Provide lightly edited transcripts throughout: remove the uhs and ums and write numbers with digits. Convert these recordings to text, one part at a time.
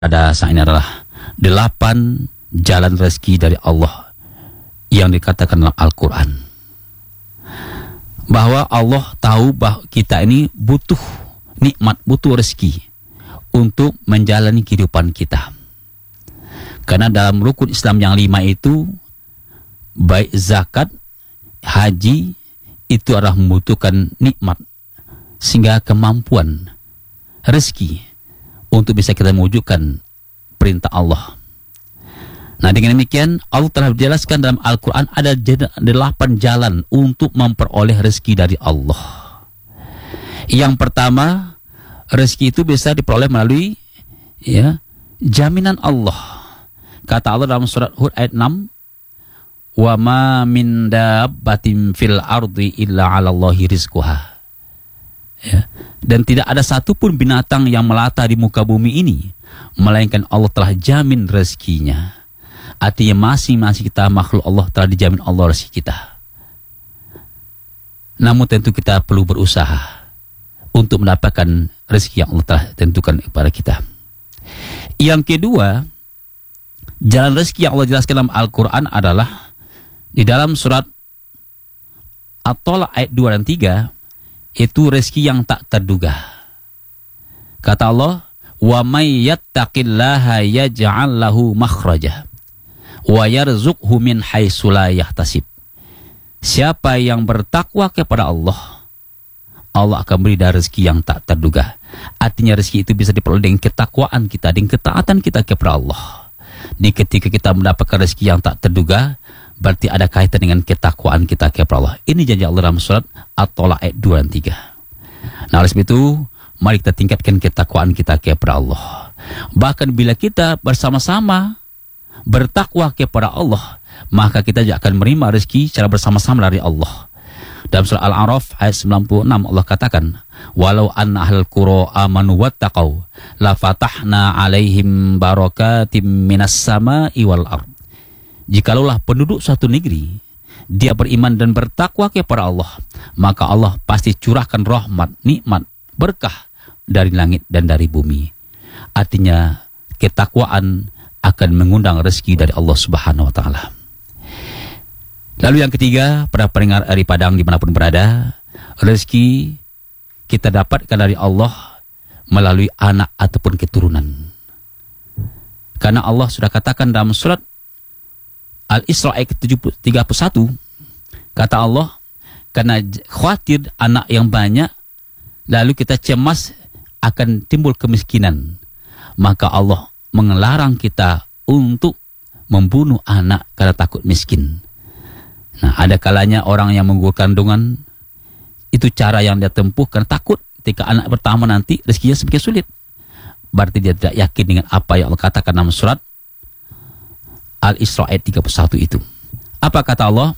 Ada saat ini adalah 8 jalan rezeki dari Allah yang dikatakan dalam Al-Quran. Bahwa Allah tahu bahwa kita ini butuh nikmat, butuh rezeki untuk menjalani kehidupan kita. Karena dalam rukun Islam yang 5 itu, baik zakat, haji, itu adalah membutuhkan nikmat, sehingga kemampuan rezeki untuk bisa kita mewujudkan perintah Allah. Nah, dengan demikian Allah telah menjelaskan dalam Al-Quran ada 8 jalan untuk memperoleh rezeki dari Allah. Yang pertama, rezeki itu bisa diperoleh melalui jaminan Allah. Kata Allah dalam surat Hud ayat 6, "Wa ma min dabbatin fil ardi illa 'alallahi rizquha." Dan tidak ada satupun binatang yang melata di muka bumi ini melainkan Allah telah jamin rezekinya. Artinya masing-masing kita makhluk Allah telah dijamin Allah rezeki kita. Namun tentu kita perlu berusaha untuk mendapatkan rezeki yang Allah telah tentukan kepada kita. Yang kedua, jalan rezeki yang Allah jelaskan dalam Al-Quran adalah di dalam surat At-Tolak ayat 2 dan 3, itu rezeki yang tak terduga. Kata Allah, "Wa may yattaqillaha yaj'al lahu makhraja wa yarzuqhu min haitsu la yahtasib." Siapa yang bertakwa kepada Allah, Allah akan beri dari rezeki yang tak terduga. Artinya rezeki itu bisa diperoleh dengan ketakwaan kita, dengan ketaatan kita kepada Allah. Di ketika kita mendapatkan rezeki yang tak terduga, berarti ada kaitan dengan ketakwaan kita kepada Allah. Ini janji Allah dalam surat At-Tolak ayat 2 dan 3. Nah, oleh sebab itu, mari kita tingkatkan ketakwaan kita kepada Allah. Bahkan bila kita bersama-sama bertakwa kepada Allah, maka kita juga akan menerima rezeki secara bersama-sama dari Allah. Dalam surah Al-A'raf ayat 96 Allah katakan, "Walau anna ahlal qura amanu wattaqau la fatahna 'alaihim barakatim minas sama'i wal ard." Jikalau penduduk suatu negeri dia beriman dan bertakwa kepada Allah, maka Allah pasti curahkan rahmat, nikmat, berkah dari langit dan dari bumi. Artinya ketakwaan akan mengundang rezeki dari Allah Subhanahu wa taala. Lalu yang ketiga, para pendengar Ari Padang dimanapun berada, rezeki kita dapatkan dari Allah melalui anak ataupun keturunan. Karena Allah sudah katakan dalam surat Al-Isra ayat 31, kata Allah, karena khawatir anak yang banyak, lalu kita cemas akan timbul kemiskinan, maka Allah melarang kita untuk membunuh anak karena takut miskin. Nah, ada kalanya orang yang menggugurkan kandungan, itu cara yang dia tempuh karena takut ketika anak pertama nanti rezekinya semakin sulit. Berarti dia tidak yakin dengan apa yang Allah katakan dalam surat Al-Isra ayat 31 itu. Apa kata Allah?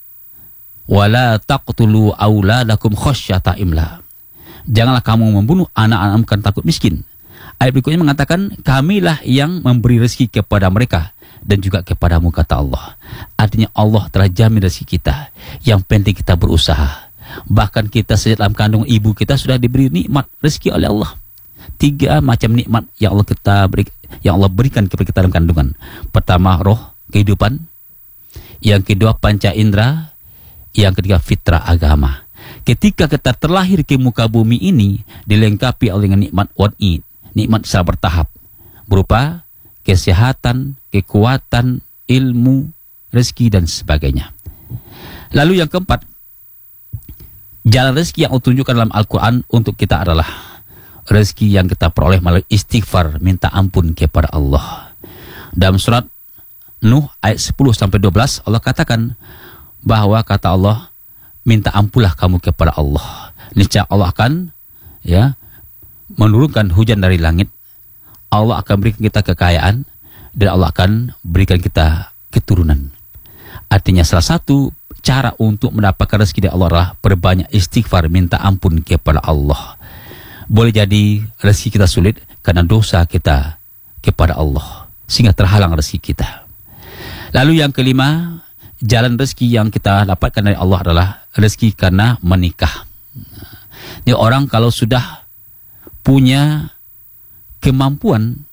"Wala taqtulu auladakum khasyata imla." Janganlah kamu membunuh anak-anak karena takut miskin. Ayat berikutnya mengatakan, "Kamilah yang memberi rezeki kepada mereka dan juga kepadamu," kata Allah. Artinya Allah telah jamin rezeki kita. Yang penting kita berusaha. Bahkan kita sejak dalam kandung ibu kita sudah diberi nikmat rezeki oleh Allah. 3 macam nikmat yang Allah berikan kepada kita dalam kandungan. Pertama, roh, kehidupan. Yang kedua, panca indera. Yang ketiga, fitrah agama. Ketika kita terlahir ke muka bumi ini, dilengkapi oleh dengan nikmat wa'id, nikmat secara bertahap, berupa kesehatan, kekuatan, ilmu, rezeki, dan sebagainya. Lalu yang keempat, jalan rezeki yang Allah tunjukkan dalam Al-Quran untuk kita adalah rezeki yang kita peroleh melalui istighfar, minta ampun kepada Allah. Dalam surat Nuh ayat 10-12 Allah katakan bahwa kata Allah, minta ampunlah kamu kepada Allah. Niscaya Allah akan menurunkan hujan dari langit. Allah akan berikan kita kekayaan dan Allah akan berikan kita keturunan. Artinya salah satu cara untuk mendapatkan rezeki dari Allah adalah perbanyak istighfar, minta ampun kepada Allah. Boleh jadi rezeki kita sulit karena dosa kita kepada Allah, sehingga terhalang rezeki kita. Lalu yang kelima, jalan rezeki yang kita dapatkan dari Allah adalah rezeki karena menikah. Ini orang kalau sudah punya kemampuan